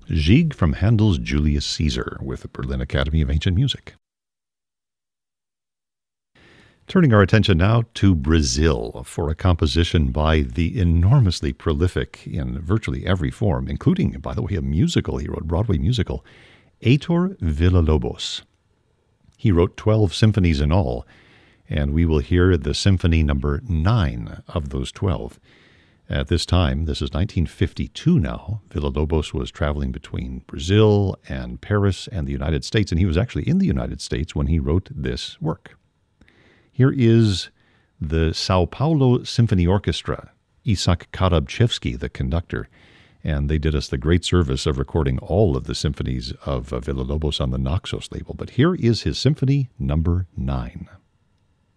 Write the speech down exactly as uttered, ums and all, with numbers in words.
Gigue from Handel's Julius Caesar with the Berlin Academy of Ancient Music. Turning our attention now to Brazil for a composition by the enormously prolific in virtually every form, including, by the way, a musical he wrote, Broadway musical, Heitor Villa-Lobos. He wrote twelve symphonies in all, and we will hear the symphony number nine of those twelve. At this time, this is nineteen fifty-two now, Villa-Lobos was traveling between Brazil and Paris and the United States, and he was actually in the United States when he wrote this work. Here is the Sao Paulo Symphony Orchestra, Isak Karabchevsky, the conductor, and they did us the great service of recording all of the symphonies of uh, Villa-Lobos on the Naxos label. But here is his symphony number nine.